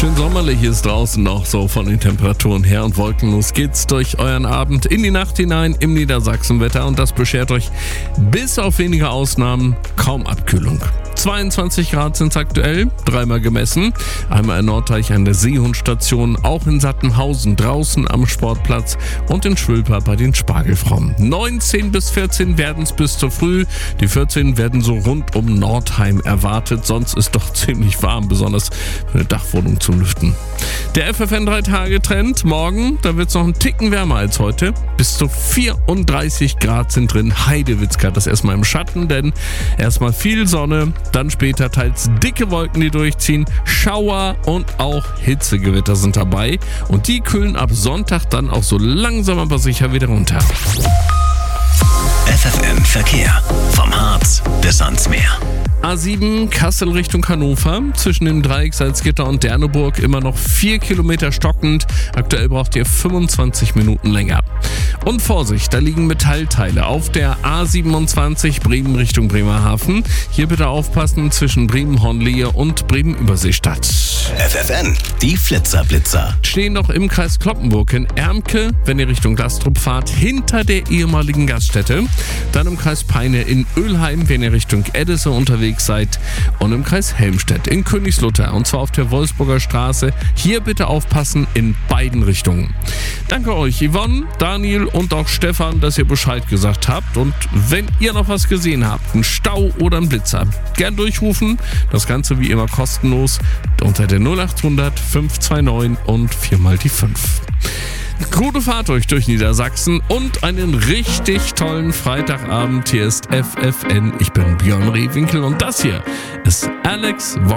Schön sommerlich ist draußen noch so von den Temperaturen her und wolkenlos geht's durch euren Abend in die Nacht hinein im Niedersachsenwetter und das beschert euch bis auf wenige Ausnahmen kaum Abkühlung. 22 Grad sind es aktuell, dreimal gemessen. Einmal in Norddeich an der Seehundstation, auch in Sattenhausen draußen am Sportplatz und in Schwülper bei den Spargelfrauen. 19 bis 14 werden es bis zu früh. Die 14 werden so rund um Nordheim erwartet. Sonst ist doch ziemlich warm, besonders für eine Dachwohnung zum Lüften. Der FFN 3-Tage-Trend. Morgen, da wird es noch einen Ticken wärmer als heute. Bis zu 34 Grad sind drin. Heidewitzka, das erstmal im Schatten, denn erstmal viel Sonne. Dann später teils dicke Wolken, die durchziehen, Schauer und auch Hitzegewitter sind dabei. Und die kühlen ab Sonntag dann auch so langsam aber sicher wieder runter. FFN Verkehr. Vom Harz bis ans Meer. A7 Kassel Richtung Hannover. Zwischen dem Dreieck Salzgitter und Derneburg immer noch 4 Kilometer stockend. Aktuell braucht ihr 25 Minuten länger. Und Vorsicht, da liegen Metallteile auf der A27 Bremen Richtung Bremerhaven. Hier bitte aufpassen zwischen Bremen-Hornlehe und Bremen-Überseestadt. FFN, die Flitzer-Blitzer. Stehen noch im Kreis Cloppenburg in Ermke, wenn ihr Richtung Lastrup fahrt, hinter der ehemaligen Gaststätte. Dann im Kreis Peine in Ölheim, wenn ihr Richtung Edesse unterwegs seid. Und im Kreis Helmstedt in Königslutter, und zwar auf der Wolfsburger Straße. Hier bitte aufpassen in beiden Richtungen. Danke euch, Yvonne, Daniel und auch Stefan, dass ihr Bescheid gesagt habt. Und wenn ihr noch was gesehen habt, einen Stau oder einen Blitzer, gern durchrufen. Das Ganze wie immer kostenlos unter der 0800 529 und 4 mal die 5. Gute Fahrt euch durch Niedersachsen und einen richtig tollen Freitagabend. Hier ist FFN. Ich bin Björn Rehwinkel und das hier ist Alex